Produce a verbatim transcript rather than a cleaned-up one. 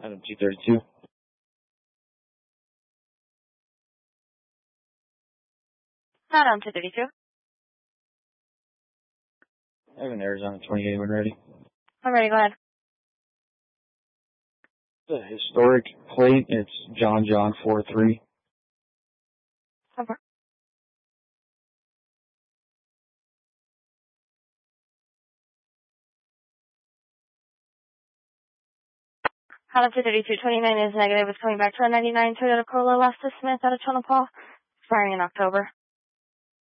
Item two thirty-two. Item two thirty-two. I have an Arizona twenty-eight when ready. I'm ready, go ahead. It's a historic plate. It's John John four three. Over. Item two thirty-two, twenty-nine is negative. It's coming back to a ninety-nine Toyota Corolla Lester Smith out of Tonopah, expiring in October.